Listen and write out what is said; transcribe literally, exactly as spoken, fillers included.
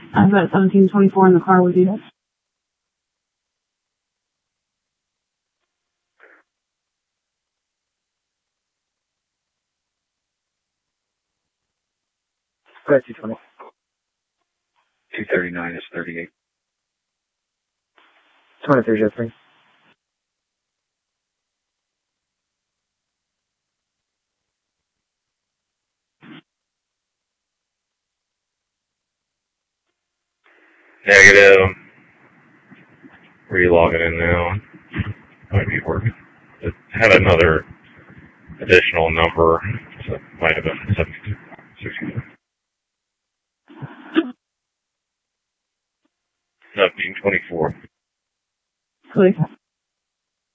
I've got seventeen twenty-four in the car with you. Go ahead, two twenty. two thirty-nine is thirty-eight. twenty-three, zero three. Negative. Re-logging in now. Might be working. It had another additional number, so it might have been seventy-two, sixty-two. seventeen twenty-four. twenty-four.